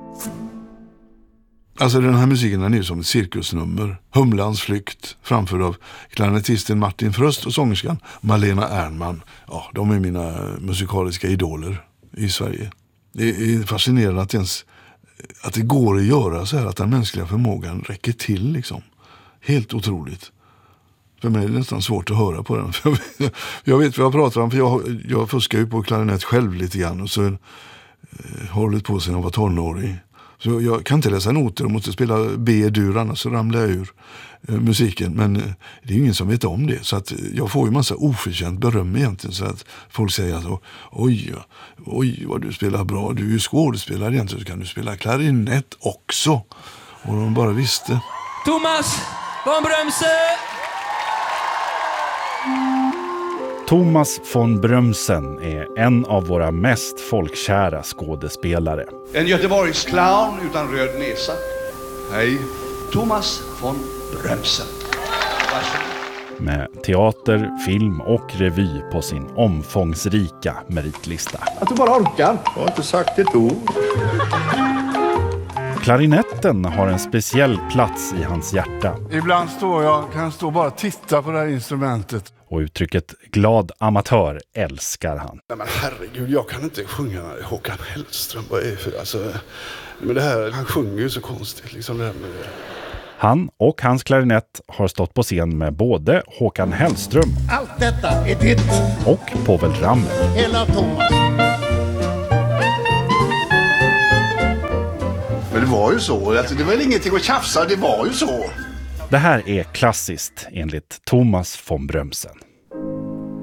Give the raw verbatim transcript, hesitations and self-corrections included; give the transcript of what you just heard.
Alltså den här musiken är ju som ett cirkusnummer. Humlans flykt, framförd av klarinettisten Martin Fröst och sångerskan Malena Ernman. Ja, de är mina musikaliska idoler i Sverige. Det är fascinerande att, ens, att det går att göra så här, att den mänskliga förmågan räcker till liksom. Helt otroligt. För mig är det nästan svårt att höra på den. Jag vet vad jag pratar om, för jag, jag fuskar ju på klarinett själv lite grann och så eh, har hållit på sedan jag var tonåring. Så jag kan inte läsa noter och måste spela B-dur, annars så ramlar jag ur eh, musiken. Men eh, det är ingen som vet om det. Så att jag får ju massa oförtjänt beröm egentligen. Så att folk säger att oj, oj vad du spelar bra. Du är ju skådespelare egentligen, så kan du spela klarinett också. Och de bara visste. Thomas von Brömse! Thomas von Brömsen är en av våra mest folkkära skådespelare. En Göteborgs clown utan röd näsa. Hej. Thomas von Brömsen. Varsågod. Med teater, film och revy på sin omfångsrika meritlista. Att du bara orkar. Jag har inte sagt ett ord. Klarinetten har en speciell plats i hans hjärta. Ibland står jag, kan jag stå och bara titta på det här instrumentet. Och uttrycket glad amatör älskar han. Nej, men herregud, jag kan inte sjunga Håkan Hellström. Vad är det för, alltså, men det här, han sjunger ju så konstigt. Liksom det här med... Han och hans klarinett har stått på scen med både Håkan Hellström. Allt detta är ditt. Och Povel Ramel. Hela Thomas. Men det var ju så. Alltså, det var väl ingenting att tjafsa, det var ju så. Det här är klassiskt enligt Thomas von Brömsen.